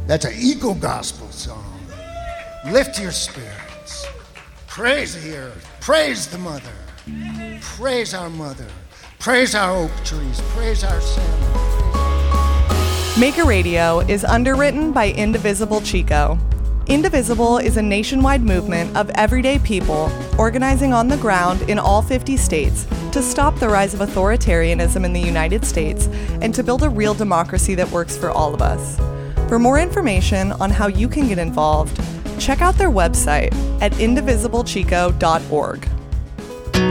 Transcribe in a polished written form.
That's an eco gospel song. Lift your spirits. Praise the earth. Praise the mother. Praise our mother. Praise our oak trees. Praise our salmon. Maker Radio is underwritten by Indivisible Chico. Indivisible is a nationwide movement of everyday people organizing on the ground in all 50 states to stop the rise of authoritarianism in the United States and to build a real democracy that works for all of us. For more information on how you can get involved, check out their website at indivisiblechico.org.